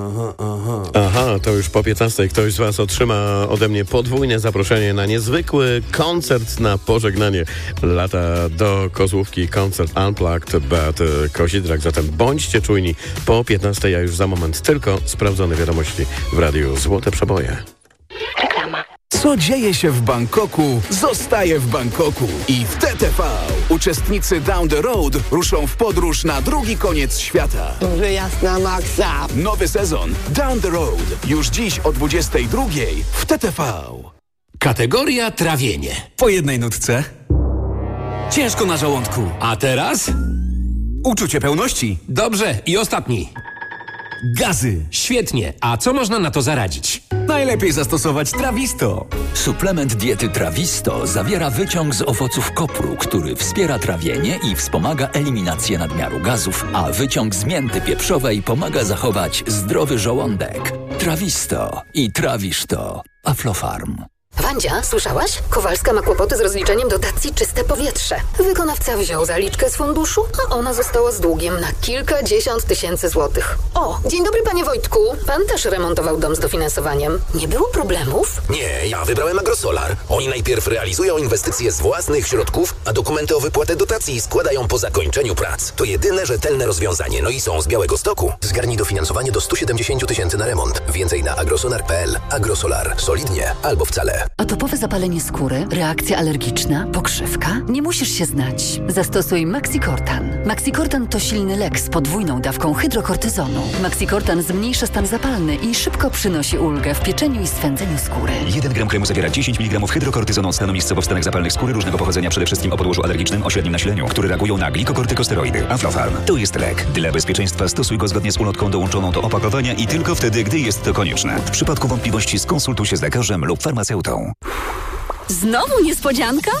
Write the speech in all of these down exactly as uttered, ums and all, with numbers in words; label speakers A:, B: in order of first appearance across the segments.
A: Aha, aha.
B: Aha, to już po piętnastej ktoś z was otrzyma ode mnie podwójne zaproszenie na niezwykły koncert na pożegnanie lata do Kozłówki. Koncert Unplugged Beaty Kozidrak. Zatem bądźcie czujni. Po piętnastej, a już za moment tylko sprawdzone wiadomości w radiu Złote Przeboje.
C: Reklama.
D: Co dzieje się w Bangkoku, zostaje w Bangkoku. I w T T V uczestnicy Down the Road ruszą w podróż na drugi koniec świata.
A: Wyjazd na maksa.
D: Nowy sezon Down the Road już dziś o dwudziestej drugiej w T T V.
E: Kategoria trawienie.
F: Po jednej nutce. Ciężko na żołądku.
E: A teraz?
F: Uczucie pełności.
E: Dobrze, i ostatni.
F: Gazy.
E: Świetnie. A co można na to zaradzić?
F: Najlepiej zastosować Trawisto.
G: Suplement diety Trawisto zawiera wyciąg z owoców kopru, który wspiera trawienie i wspomaga eliminację nadmiaru gazów, a wyciąg z mięty pieprzowej pomaga zachować zdrowy żołądek. Trawisto i trawisz to. Aflofarm.
H: Wandzia, słyszałaś? Kowalska ma kłopoty z rozliczeniem dotacji Czyste Powietrze. Wykonawca wziął zaliczkę z funduszu, a ona została z długiem na kilkadziesiąt tysięcy złotych. O, dzień dobry panie Wojtku. Pan też remontował dom z dofinansowaniem. Nie było problemów?
I: Nie, ja wybrałem Agrosolar. Oni najpierw realizują inwestycje z własnych środków, a dokumenty o wypłatę dotacji składają po zakończeniu prac. To jedyne rzetelne rozwiązanie, no i są z Białegostoku. Zgarnij dofinansowanie do stu siedemdziesięciu tysięcy na remont. Więcej na agrosolar kropka p l. Agrosolar. Solidnie albo wcale.
J: Atopowe zapalenie skóry, reakcja alergiczna, pokrzywka? Nie musisz się znać. Zastosuj Maxicortan. Maxicortan to silny lek z podwójną dawką hydrokortyzonu. Maxicortan zmniejsza stan zapalny i szybko przynosi ulgę w pieczeniu i swędzeniu skóry.
K: jeden gram kremu zawiera dziesięć miligramów hydrokortyzonu od stanu miejscowo wstanek zapalnych skóry różnego pochodzenia, przede wszystkim o podłożu alergicznym o średnim nasileniu, które reagują na glikokortykosteroidy. Aflofarm. To jest lek. Dla bezpieczeństwa stosuj go zgodnie z ulotką dołączoną do opakowania i tylko wtedy, gdy jest to konieczne. W przypadku wątpliwości skonsultuj się z lekarzem lub farmaceutą.
L: Znowu niespodzianka?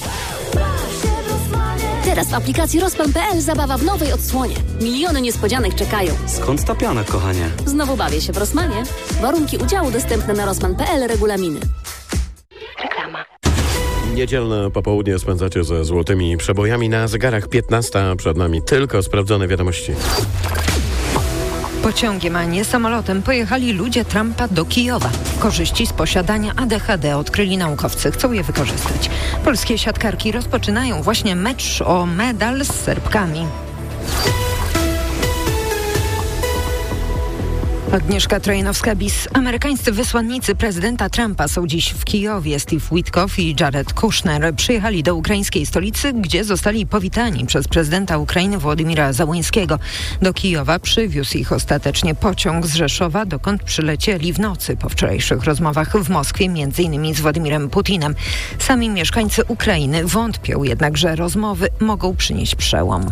L: Teraz w aplikacji Rozpan kropka p l zabawa w nowej odsłonie. Miliony niespodzianek czekają.
F: Skąd ta piana, kochanie?
L: Znowu bawię się w Rosmanie. Warunki udziału dostępne na Rosman kropka p l, regulaminy.
C: Reklama.
B: Niedzielne popołudnie spędzacie ze złotymi przebojami. Na zegarach piętnasta, przed nami tylko sprawdzone wiadomości.
M: Pociągiem, a nie samolotem pojechali ludzie Trumpa do Kijowa. Korzyści z posiadania A D H D odkryli naukowcy. Chcą je wykorzystać. Polskie siatkarki rozpoczynają właśnie mecz o medal z Serbkami. Agnieszka Trojanowska-Bis. Amerykańscy wysłannicy prezydenta Trumpa są dziś w Kijowie. Steve Witkoff i Jared Kushner przyjechali do ukraińskiej stolicy, gdzie zostali powitani przez prezydenta Ukrainy Wołodymyra Zełenskiego. Do Kijowa przywiózł ich ostatecznie pociąg z Rzeszowa, dokąd przylecieli w nocy po wczorajszych rozmowach w Moskwie, między innymi z Władimirem Putinem. Sami mieszkańcy Ukrainy wątpią jednak, że rozmowy mogą przynieść przełom.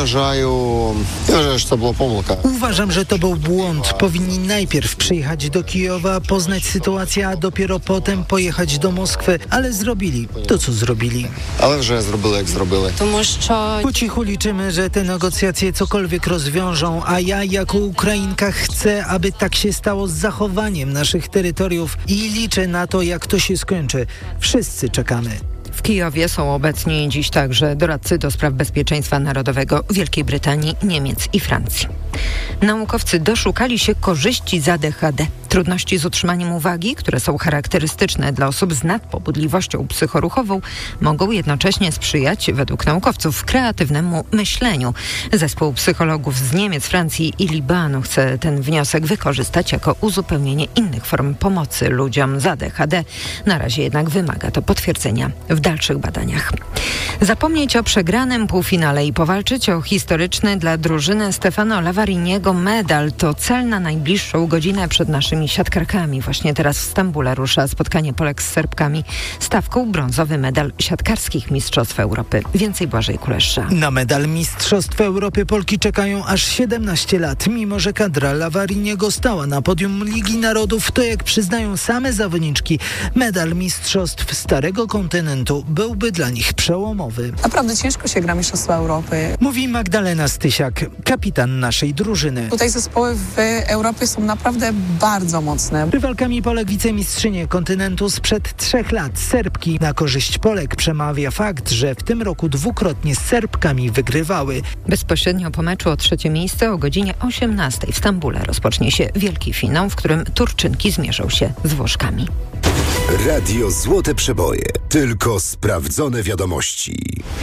N: Uważam, że to był błąd. Powinni najpierw przyjechać do Kijowa, poznać sytuację, a dopiero potem pojechać do Moskwy, ale zrobili to, co zrobili.
O: Ale że zrobili, jak zrobili.
N: Po cichu liczymy, że te negocjacje cokolwiek rozwiążą, a ja jako Ukrainka chcę, aby tak się stało z zachowaniem naszych terytoriów i liczę na to, jak to się skończy. Wszyscy czekamy.
M: W Kijowie są obecni dziś także doradcy do spraw bezpieczeństwa narodowego Wielkiej Brytanii, Niemiec i Francji. Naukowcy doszukali się korzyści z A D H D. Trudności z utrzymaniem uwagi, które są charakterystyczne dla osób z nadpobudliwością psychoruchową, mogą jednocześnie sprzyjać, według naukowców, kreatywnemu myśleniu. Zespół psychologów z Niemiec, Francji i Libanu chce ten wniosek wykorzystać jako uzupełnienie innych form pomocy ludziom z A D H D. Na razie jednak wymaga to potwierdzenia w dalszych badaniach. Zapomnieć o przegranym półfinale i powalczyć o historyczny dla drużyny Stefano Lavariniego medal to cel na najbliższą godzinę przed naszymi siatkarkami. Właśnie teraz w Stambule rusza spotkanie Polek z Serbkami. Stawką brązowy medal siatkarskich Mistrzostw Europy. Więcej Błażej Kulesza.
N: Na medal Mistrzostw Europy Polki czekają aż siedemnaście lat. Mimo że kadra Lavariniego stała na podium Ligi Narodów, to jak przyznają same zawodniczki, medal Mistrzostw Starego Kontynentu kontynentu byłby dla nich przełomowy.
P: Naprawdę ciężko się gra Mistrzostwa Europy.
N: Mówi Magdalena Stysiak, kapitan naszej drużyny.
P: Tutaj zespoły w Europie są naprawdę bardzo mocne.
N: Rywalkami Polek wicemistrzynie kontynentu sprzed trzech lat Serbki. Na korzyść Polek przemawia fakt, że w tym roku dwukrotnie z Serbkami wygrywały.
M: Bezpośrednio po meczu o trzecie miejsce o godzinie osiemnastej w Stambule rozpocznie się wielki finał, w którym Turczynki zmierzą się z Włoszkami.
Q: Radio Złote Przeboje. Tylko sprawdzone wiadomości.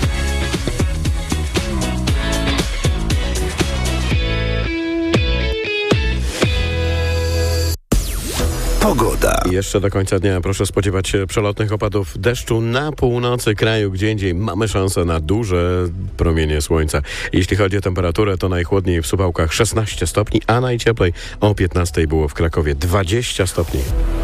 Q: Pogoda.
B: Jeszcze do końca dnia proszę spodziewać się przelotnych opadów deszczu na północy kraju, gdzie indziej mamy szansę na duże promienie słońca. Jeśli chodzi o temperaturę, to najchłodniej w Suwałkach szesnaście stopni, a najcieplej o piętnastej było w Krakowie dwadzieścia stopni.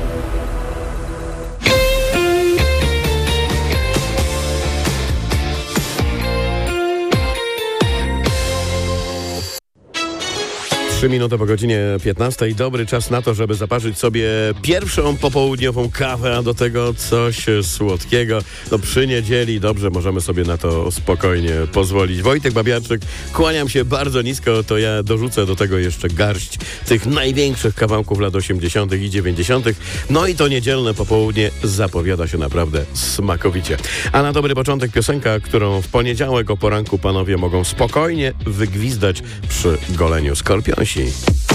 B: Trzy minuty po godzinie piętnastej. Dobry czas na to, żeby zaparzyć sobie pierwszą popołudniową kawę, a do tego coś słodkiego. No przy niedzieli dobrze możemy sobie na to spokojnie pozwolić. Wojtek Babiarczyk, kłaniam się bardzo nisko, to ja dorzucę do tego jeszcze garść tych największych kawałków lat osiemdziesiątych i dziewięćdziesiątych. No i to niedzielne popołudnie zapowiada się naprawdę smakowicie. A na dobry początek piosenka, którą w poniedziałek o poranku panowie mogą spokojnie wygwizdać przy goleniu skorpionsi.